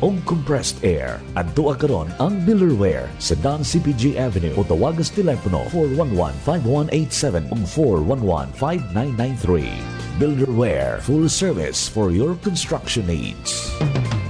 o compressed air. Adto karon ang Builderware sa Don CPG Avenue o tawagas telepono 411-5187 o 411-5993. Builderware, full service for your construction needs.